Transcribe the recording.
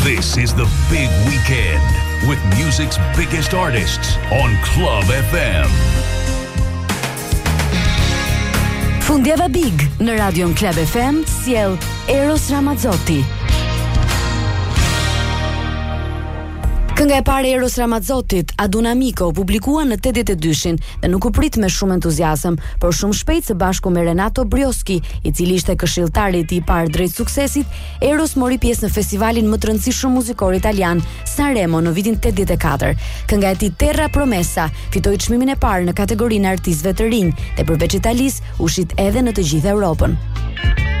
This is the big weekend with music's biggest artists on Club FM. Fundjava Big në Radion Club FM sjell Eros Ramazzotti. Kënga e parë e Eros Ramazzotit, Aduna Miko, publikua në 82-shin dhe nuk u prit me shumë entuziazëm, por shumë shpejt së bashku me Renato Brioski, i cili ishte këshilltari i parë drejt suksesit, Eros mori pjesë në festivalin më të rëndësishëm muzikor italian, Sanremo, në vitin 84. Kënga e tij Terra Promessa fitoi çmimin e parë në kategorinë artistëve të rinj dhe përveç Italisë, u shit edhe në të gjithë Europën.